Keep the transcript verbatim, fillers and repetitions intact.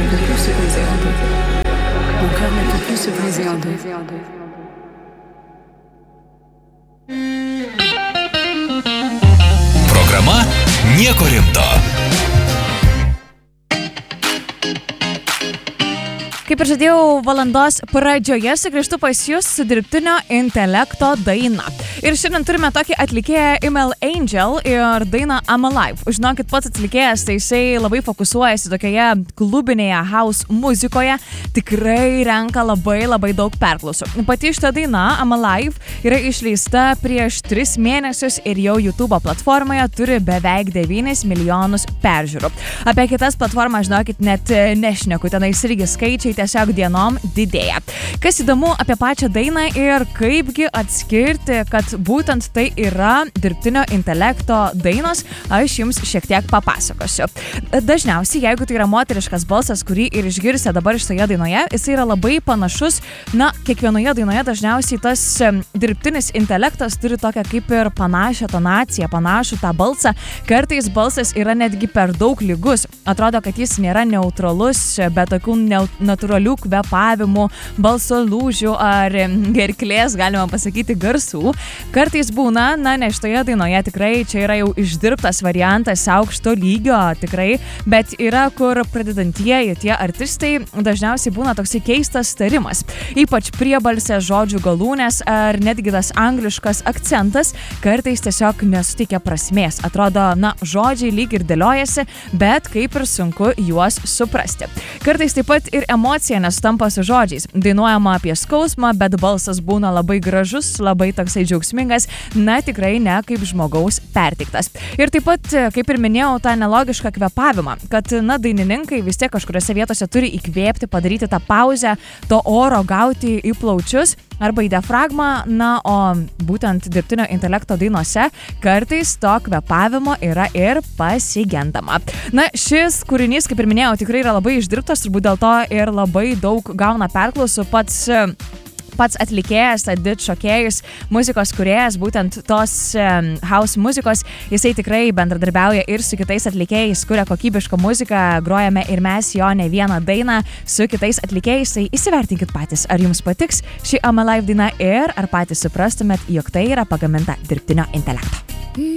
peut plus se briser en deux. Mon cœur ne peut plus se briser en deux. Programa Nieko rimto. Kaip ir žadėjau, valandos pradžioje sugrįžtu pas jūs su dirbtinio intelekto daina. Ir šiandien turime tokį atlikėją Email Angel ir dainą I'm Alive. Žinokit, pats atlikėjas, tai jisai labai fokusuojasi tokioje klubinėje house muzikoje. Tikrai renka labai labai daug perklausų. Pati šita daina I'm Alive yra išleista prieš tris mėnesius ir jau YouTube platformoje turi beveik devynis milijonus peržiūrų. Apie kitas platformas, žinokit, net nešneku. Tenais irgi skaičiai tiesiog dienom didėja. Kas įdomu apie pačią dainą ir kaipgi atskirti, kad būtent tai yra dirbtinio intelekto dainos, aš jums šiek tiek papasakosiu. Dažniausiai, jeigu tai yra moteriškas balsas, kurį ir išgirsite dabar šitoje dainoje, jis yra labai panašus, na, kiekvienoje dainoje dažniausiai tas dirbtinis intelektas turi tokią kaip ir panašią tonaciją, panašų tą balsą. Kartais balsas yra netgi per daug lygus. Atrodo, kad jis nėra neutralus, bet tokių natūralių kvėpavimų, balso lūžių ar gerklės, galima pasakyti, garsų. Kartais būna, na, ne šitoje dainoje tikrai čia yra jau išdirbtas variantas aukšto lygio, tikrai, bet yra, kur pradedantieji tie artistai dažniausiai būna toksai keistas tarimas. Ypač priebalsės žodžių galūnės ar netgi tas angliškas akcentas kartais tiesiog nesuteikia prasmės. Atrodo, na, žodžiai lyg ir dėliojasi, bet kaip ir sunku juos suprasti. Kartais taip pat ir emocija nesutampa su žodžiais. Dainuojama apie skausmą, bet balsas būna labai gražus, labai toksai džiaugsmingas, na tikrai ne kaip žmogaus perteiktas. Ir taip pat, kaip ir minėjau, tą nelogišką kvėpavimą, kad, na, dainininkai vis tiek kažkuriuose vietose turi įkvėpti, padaryti tą pauzę, to oro gauti į plaučius arba į diafragmą, na, o būtent dirbtinio intelekto dainose kartais to kvėpavimo yra ir pasigendama. Na, šis kūrinys, kaip ir minėjau, tikrai yra labai išdirbtas, turbūt dėl to ir labai daug gauna perklausų. Pats pats atlikėjas, edit šokėjus, muzikos kūrėjas, būtent tos um, house muzikos, jisai tikrai bendradarbiauja ir su kitais atlikėjais, kuria kokybišką muziką, grojame ir mes jo ne vieną dainą su kitais atlikėjais, tai įsivertinkit patys, ar jums patiks ši I'm Alive daina ir ar patys suprastumėt, jog tai yra pagaminta dirbtinio intelekto.